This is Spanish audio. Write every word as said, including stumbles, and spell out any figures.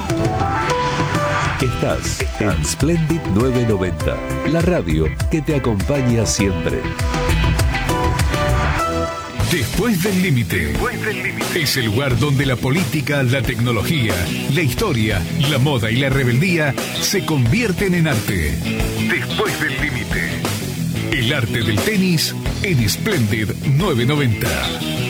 Estás en Splendid novecientos noventa, la radio que te acompaña siempre. Después del límite. Es el lugar donde la política, la tecnología, la historia, la moda y la rebeldía se convierten en arte. Después del límite. El arte del tenis en Splendid novecientos noventa.